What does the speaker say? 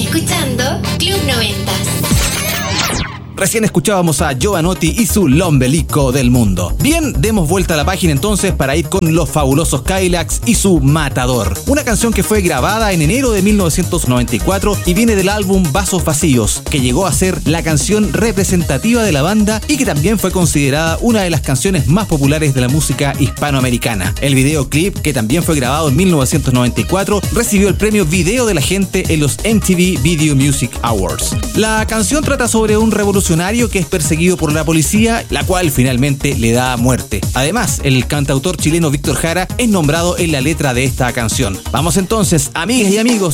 escuchando Club 90. Recién escuchábamos a Jovanotti y su L'Ombelico del Mundo. Bien, demos vuelta a la página entonces para ir con los fabulosos Cadillacs y su Matador. Una canción que fue grabada en enero de 1994 y viene del álbum Vasos Vacíos, que llegó a ser la canción representativa de la banda y que también fue considerada una de las canciones más populares de la música hispanoamericana. El videoclip, que también fue grabado en 1994, recibió el premio Video de la Gente en los MTV Video Music Awards. La canción trata sobre un revolucionario que es perseguido por la policía, la cual finalmente le da muerte. Además, el cantautor chileno Víctor Jara es nombrado en la letra de esta canción. Vamos entonces, amigas y amigos,